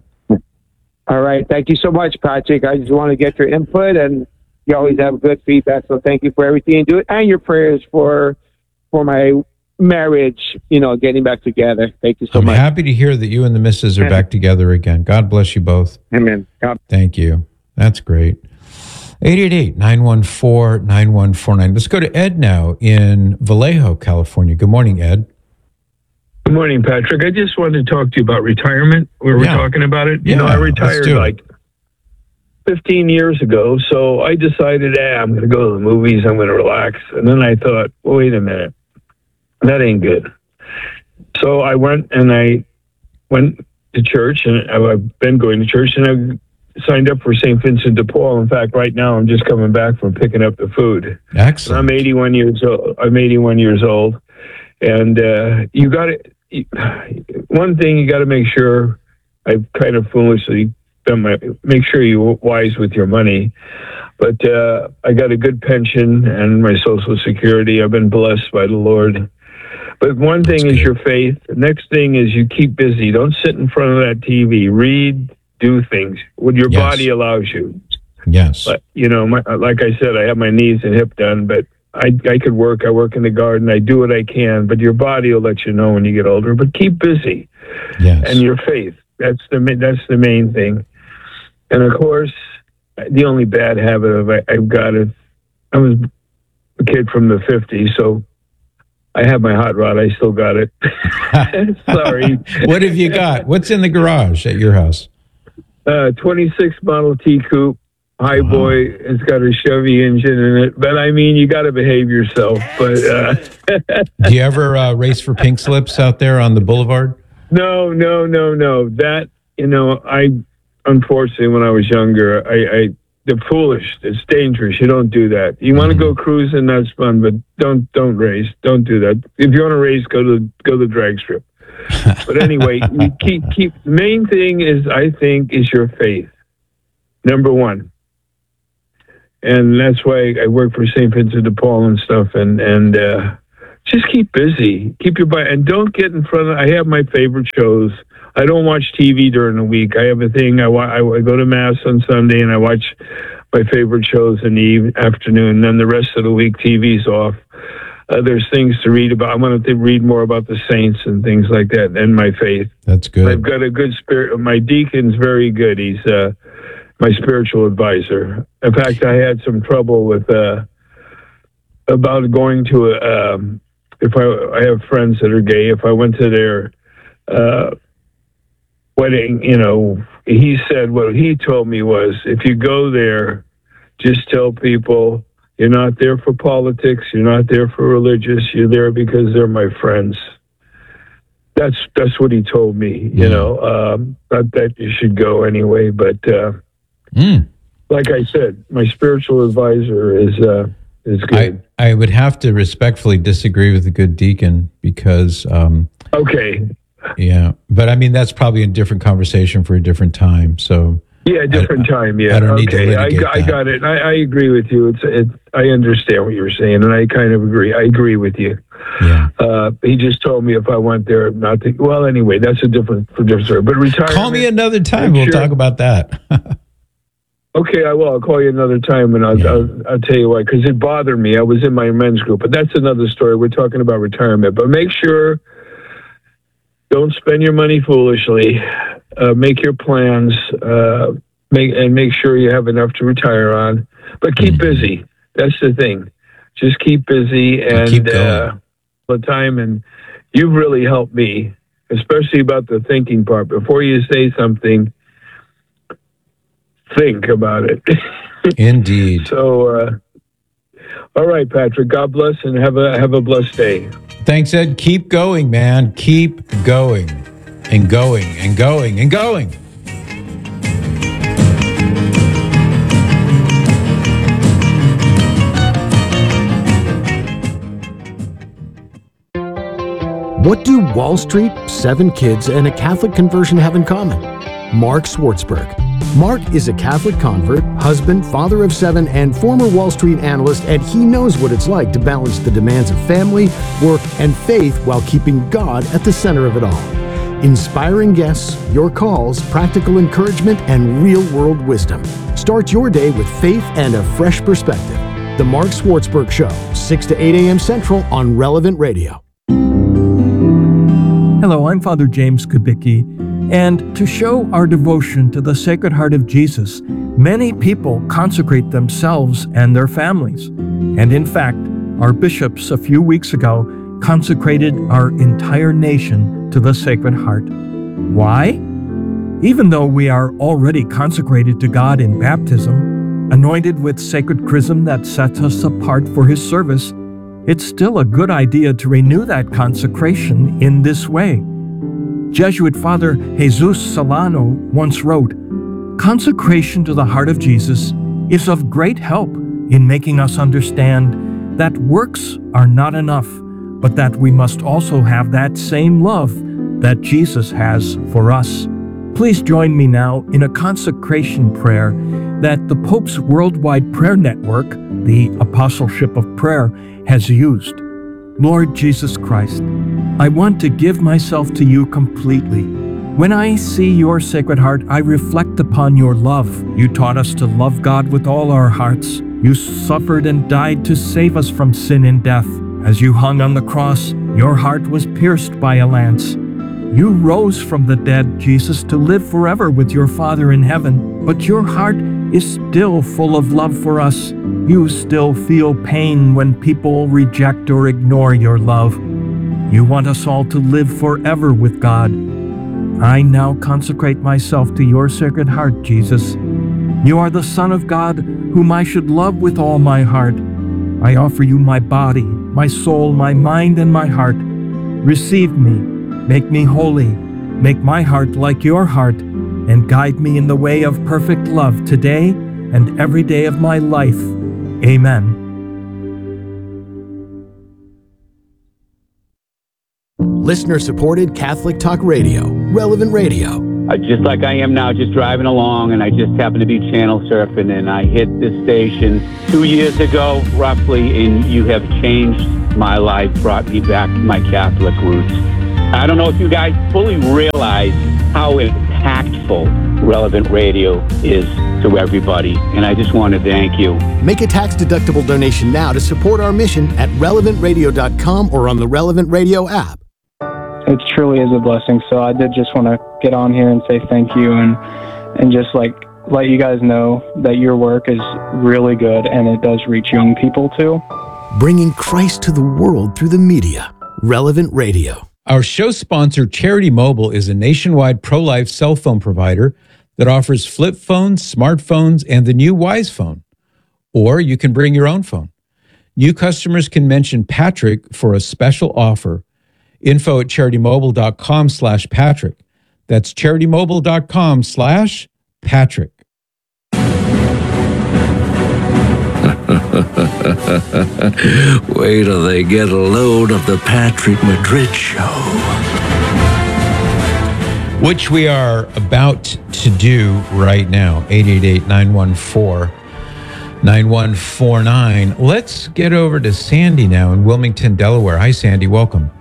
All right. Thank you so much, Patrick. I just want to get your input, and you always have good feedback. So thank you for everything you do, and your prayers for for my marriage, you know, getting back together. Thank you so I'm much. happy to hear that you and the missus are Amen. back together again. God bless you both. Amen. God. Thank you. That's great. eight eight eight, nine one four, nine one four nine. Let's go to Ed now in Vallejo, California. Good morning, Ed. Good morning, Patrick. I just wanted to talk to you about retirement. We were Yeah. talking about it. You Yeah, know, I let's retired do it. like fifteen years ago, so I decided, eh, I'm going to go to the movies. I'm going to relax. And then I thought, well, wait a minute. That ain't good. So I went and I went to church, and I've been going to church, and I've signed up for Saint Vincent de Paul. In fact, right now I'm just coming back from picking up the food. Excellent. I'm eighty-one years old. I'm eighty-one years old, and uh, you got to. One thing you got to make sure. I've kind of foolishly done my. Make sure you're wise with your money, but uh, I got a good pension and my Social Security. I've been blessed by the Lord. But one thing is your faith. The next thing is you keep busy. Don't sit in front of that T V. Read, do things. What your Yes. body allows you. Yes. But, you know, my, like I said, I have my knees and hip done, but I, I could work. I work in the garden. I do what I can, but your body will let you know when you get older. But keep busy. Yes. And your faith. That's the ma- that's the main thing. And of course, the only bad habit of I, I've got is I was a kid from the fifties, so I have my hot rod. I still got it. Sorry. What have you got? What's in the garage at your house? Uh, twenty-six Model T Coupe. High boy. It's got a Chevy engine in it. But I mean, you got to behave yourself. But uh, Do you ever uh, race for pink slips out there on the boulevard? no, no, no, no. That you know, I, unfortunately, when I was younger, I, I the foolish, it's dangerous. You don't do that. You want to go cruising, that's fun, but don't don't race. Don't do that. If you want to race, go to go to the drag strip. But anyway, you keep keep. The main thing is, I think, is your faith. Number one, and that's why I work for Saint Vincent de Paul and stuff. And and uh, just keep busy. Keep your body, and don't get in front of. I have my favorite shows. I don't watch T V during the week. I have a thing. I, wa- I go to Mass on Sunday, and I watch my favorite shows in the eve- afternoon. And then the rest of the week, T V's off. Uh, there's things to read about. I want to read more about the saints and things like that, and my faith. That's good. I've got a good spirit. My deacon's very good. He's uh, my spiritual advisor. In fact, I had some trouble with uh, about going to a. Um, if I, I have friends that are gay, if I went to their uh, wedding, you know, he said what he told me was, if you go there, just tell people you're not there for politics, you're not there for religious, you're there because they're my friends. That's that's what he told me, you know. Um, not that you should go anyway, but uh, mm. like I said, my spiritual advisor is uh, is good. I, I would have to respectfully disagree with the good deacon because... Um, okay. Yeah, but I mean, that's probably a different conversation for a different time, so... Yeah, different I, time. Yeah, I don't okay. need to I, litigate I that. got it. I, I agree with you. It's it. I understand what you're saying, and I kind of agree. I agree with you. Yeah. Uh, he just told me if I went there, not to. Well, anyway, that's a different for different story. But retirement. Call me another time. We'll sure. talk about that. Okay, I will. I'll call you another time, and I'll Yeah. I'll, I'll tell you why. Because it bothered me. I was in my men's group, but that's another story. We're talking about retirement, but make sure don't spend your money foolishly. Uh, make your plans. Uh, Make and make sure you have enough to retire on, but keep busy. That's the thing. Just keep busy and keep going. uh, all the time. And you've really helped me, especially about the thinking part. Before you say something, think about it. Indeed. So, uh, all right, Patrick. God bless and have a have a blessed day. Thanks, Ed. Keep going, man. Keep going and going and going and going. What do Wall Street, seven kids, and a Catholic conversion have in common? Mark Swartzberg. Mark is a Catholic convert, husband, father of seven, and former Wall Street analyst, and he knows what it's like to balance the demands of family, work, and faith while keeping God at the center of it all. Inspiring guests, your calls, practical encouragement, and real-world wisdom. Start your day with faith and a fresh perspective. The Mark Swartzberg Show, six to eight a.m. Central on Relevant Radio. Hello, I'm Father James Kubicki, and to show our devotion to the Sacred Heart of Jesus, many people consecrate themselves and their families. And in fact, our bishops a few weeks ago consecrated our entire nation to the Sacred Heart. Why? Even though we are already consecrated to God in baptism, anointed with sacred chrism that sets us apart for His service, it's still a good idea to renew that consecration in this way. Jesuit Father Jesus Solano once wrote, "Consecration to the heart of Jesus is of great help in making us understand that works are not enough, but that we must also have that same love that Jesus has for us." Please join me now in a consecration prayer that the Pope's Worldwide Prayer Network, the Apostleship of Prayer, has used. Lord Jesus Christ, I want to give myself to you completely. When I see your Sacred Heart, I reflect upon your love. You taught us to love God with all our hearts. You suffered and died to save us from sin and death. As you hung on the cross, your heart was pierced by a lance. You rose from the dead, Jesus, to live forever with your Father in heaven, but your heart is still full of love for us. You still feel pain when people reject or ignore your love. You want us all to live forever with God. I now consecrate myself to your Sacred Heart, Jesus. You are the Son of God, whom I should love with all my heart. I offer you my body, my soul, my mind, and my heart. Receive me. Make me holy. Make my heart like your heart. and guide me in the way of perfect love today and every day of my life. Amen. Listener-supported Catholic Talk Radio, Relevant Radio. Uh, just like I am now, just driving along, and I just happened to be channel surfing, and I hit this station two years ago, roughly, and you have changed my life, brought me back to my Catholic roots. I don't know if you guys fully realize how impactful Relevant Radio is to everybody, and I just want to thank you. Make a tax-deductible donation now to support our mission at relevant radio dot com or on the Relevant Radio app. It truly is a blessing. So I did just want to get on here and say thank you and and just like let you guys know that your work is really good and it does reach young people too. Bringing Christ to the world through the media. Relevant Radio. Our show sponsor, Charity Mobile, is a nationwide pro-life cell phone provider that offers flip phones, smartphones, and the new Wise Phone. Or you can bring your own phone. New customers can mention Patrick for a special offer. Info at charitymobile.com slash Patrick. That's charitymobile.com slash Patrick. Wait till they get a load of the Patrick Madrid Show. Which we are about to do right now. eight eight eight, nine one four, nine one four nine. Let's get over to Sandy now in Wilmington, Delaware. Hi, Sandy. Welcome.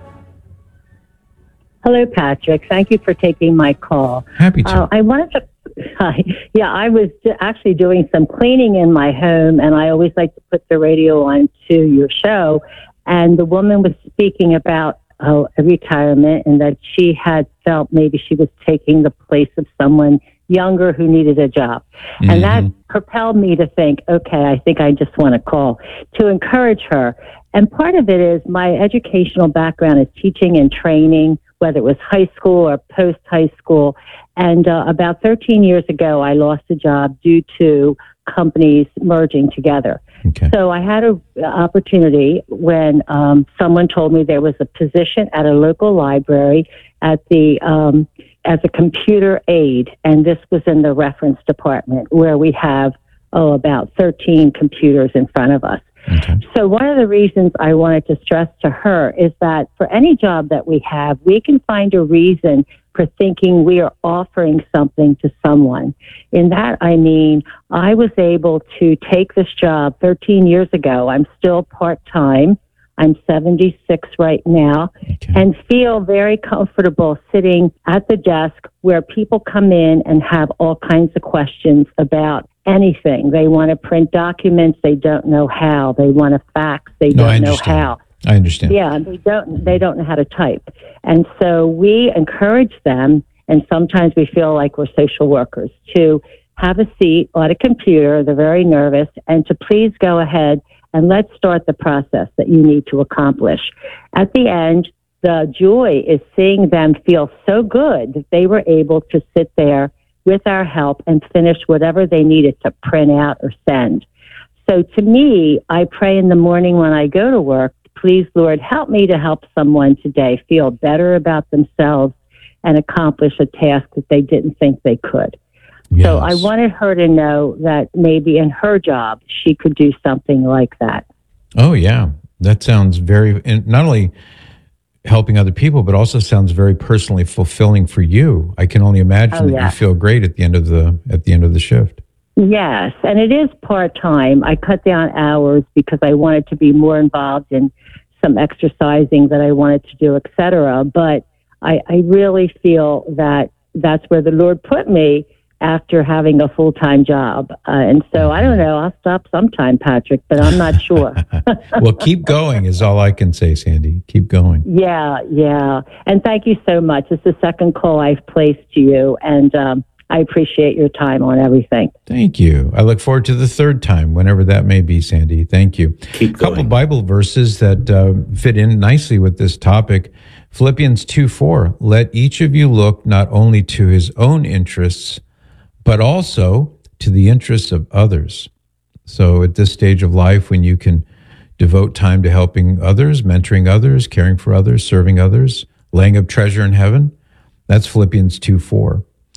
Hello, Patrick. Thank you for taking my call. Happy to. Uh, I wanted to, hi. Yeah, I was actually doing some cleaning in my home, and I always like to put the radio on to your show. And the woman was speaking about oh, a retirement and that she had felt maybe she was taking the place of someone younger who needed a job. Mm-hmm. And that propelled me to think, okay, I think I just want to call to encourage her. And part of it is my educational background is teaching and training, whether it was high school or post-high school. And uh, about thirteen years ago, I lost a job due to companies merging together. Okay. So I had an opportunity when um, someone told me there was a position at a local library at the um, as a computer aide, and this was in the reference department where we have, oh, about thirteen computers in front of us. Okay. So one of the reasons I wanted to stress to her is that for any job that we have, we can find a reason for thinking we are offering something to someone. In that, I mean, I was able to take this job thirteen years ago. I'm still part-time. I'm seventy-six right now, okay. and feel very comfortable sitting at the desk where people come in and have all kinds of questions about anything. They want to print documents. They don't know how. They want to fax. They No, I don't know understand. how. I understand. Yeah, they don't. They don't know how to type, and so we encourage them. And sometimes we feel like we're social workers to have a seat at a computer. They're very nervous, and to please go ahead and let's start the process that you need to accomplish. At the end, the joy is seeing them feel so good that they were able to sit there with our help and finish whatever they needed to print out or send. So to me, I pray in the morning when I go to work, please, Lord, help me to help someone today feel better about themselves and accomplish a task that they didn't think they could. Yes. So I wanted her to know that maybe in her job, she could do something like that. Oh, yeah. That sounds very, and not only helping other people, but also sounds very personally fulfilling for you. I can only imagine Oh, that yeah. you feel great at the end of the at the end of the shift. Yes, and it is part-time. I cut down hours because I wanted to be more involved in some exercising that I wanted to do, et cetera. But I, I really feel that that's where the Lord put me after having a full-time job. Uh, and so I don't know, I'll stop sometime, Patrick, but I'm not sure. Well, keep going is all I can say, Sandy. Keep going. Yeah, yeah. And thank you so much. It's the second call I've placed to you, and um, I appreciate your time on everything. Thank you. I look forward to the third time, whenever that may be, Sandy. Thank you. Keep going. A couple Bible verses that uh, fit in nicely with this topic. Philippians two four, let each of you look not only to his own interests, but also to the interests of others. So at this stage of life, when you can devote time to helping others, mentoring others, caring for others, serving others, laying up treasure in heaven, that's Philippians two four.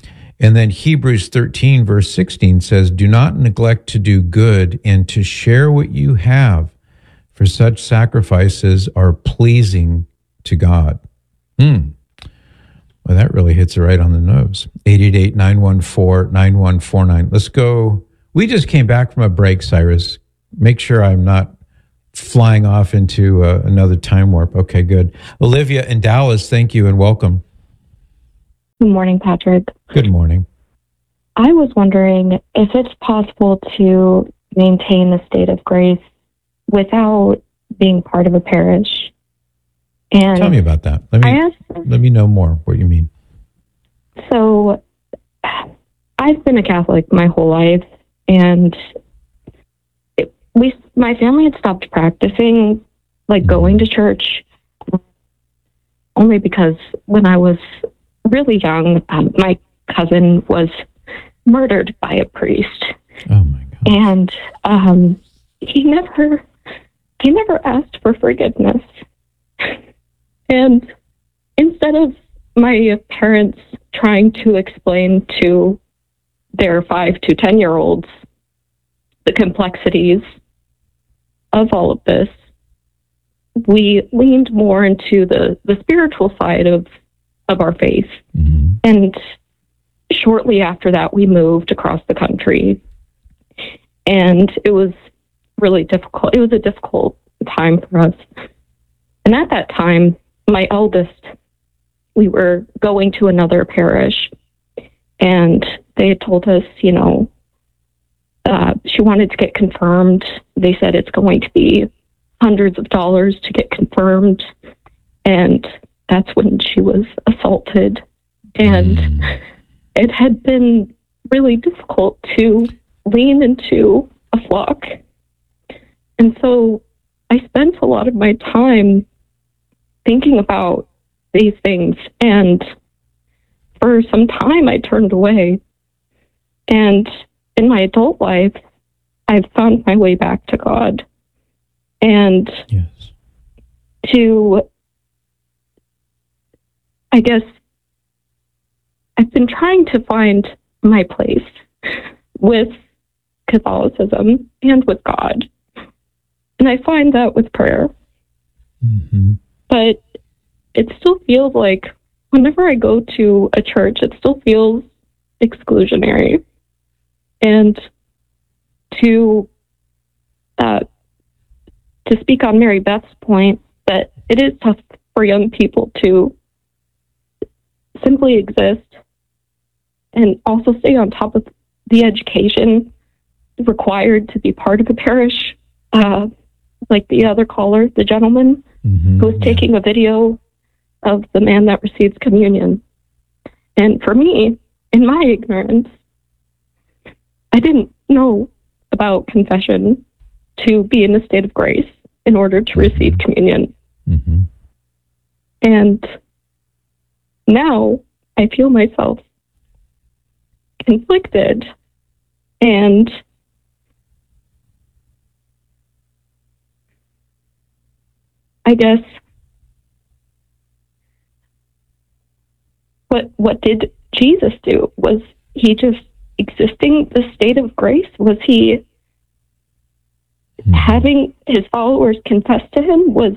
And then Hebrews thirteen, verse sixteen says, do not neglect to do good and to share what you have, for such sacrifices are pleasing to God. Hmm. Well, that really hits it right on the nose. eight eight eight, nine one four, nine one four nine. Let's go. We just came back from a break, Cyrus. Make sure I'm not flying off into uh, another time warp. Okay, good. Olivia in Dallas, thank you and welcome. Good morning, Patrick. Good morning. I was wondering if it's possible to maintain the state of grace without being part of a parish. And tell me about that. Let me I asked, let me know more what you mean. So I've been a Catholic my whole life, and it, we my family had stopped practicing, like going to church, only because when I was really young, um, my cousin was murdered by a priest. Oh my God. And um, he never he never asked for forgiveness. And instead of my parents trying to explain to their five to ten year olds the complexities of all of this, we leaned more into the, the spiritual side of, of our faith. Mm-hmm. And shortly after that, we moved across the country. And it was really difficult. It was a difficult time for us. And at that time, my eldest, we were going to another parish, and they had told us, you know, uh, she wanted to get confirmed. They said it's going to be hundreds of dollars to get confirmed. And that's when she was assaulted. And mm. it had been really difficult to lean into a flock. And so I spent a lot of my time thinking about these things, and for some time I turned away. And in my adult life, I've found my way back to God. And yes. to, I guess, I've been trying to find my place with Catholicism and with God. And I find that with prayer. Mm-hmm. But it still feels like whenever I go to a church, it still feels exclusionary. And to uh, to speak on Mary Beth's point, that it is tough for young people to simply exist and also stay on top of the education required to be part of a parish. Uh, like the other caller, the gentleman, mm-hmm, who was yeah. taking a video of the man that receives communion. And for me, in my ignorance, I didn't know about confession to be in a state of grace in order to receive communion. Mm-hmm. And now I feel myself conflicted, and I guess what what did Jesus do? Was he just existing the state of grace? Was he mm-hmm. having his followers confess to him? Was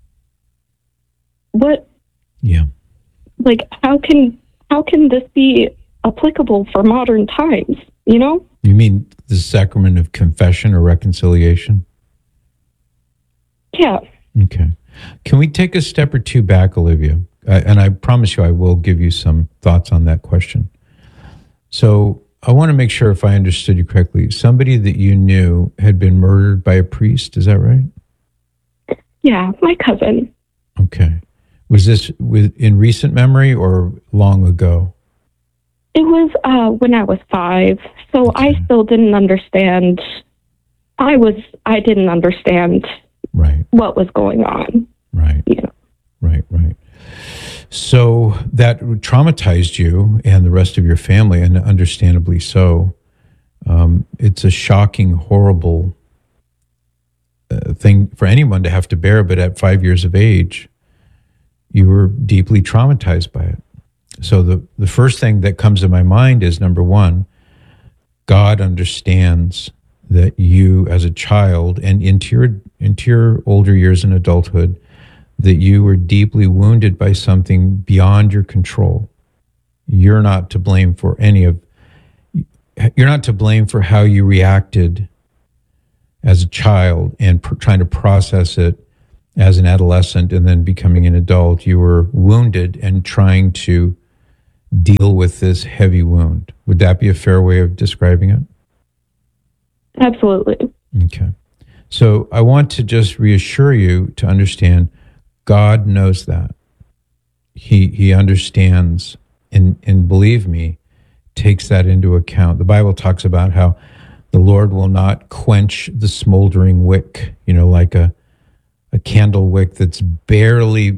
what? Yeah. Like, how can how can this be applicable for modern times? You know? You mean the sacrament of confession or reconciliation? Yeah. Okay. Can we take a step or two back, Olivia? Uh, and I promise you I will give you some thoughts on that question. So I want to make sure if I understood you correctly, somebody that you knew had been murdered by a priest, is that right? Yeah, my cousin. Okay. Was this with, in recent memory or long ago? It was uh, when I was five, so okay. I still didn't understand. I was, I didn't understand right. what was going on. Right. You know? Right, right. So that traumatized you and the rest of your family, and understandably so. Um, it's a shocking, horrible uh, thing for anyone to have to bear, but at five years of age, you were deeply traumatized by it. So the, the first thing that comes to my mind is, number one, God understands that you as a child and into your, into your older years in adulthood, that you were deeply wounded by something beyond your control. You're not to blame for any of, you're not to blame for how you reacted as a child and pr- trying to process it as an adolescent and then becoming an adult. You were wounded and trying to deal with this heavy wound. Would that be a fair way of describing it? Absolutely. Okay. So I want to just reassure you to understand God knows that. He he understands and, and believe me, takes that into account. The Bible talks about how the Lord will not quench the smoldering wick, you know, like a a candle wick that's barely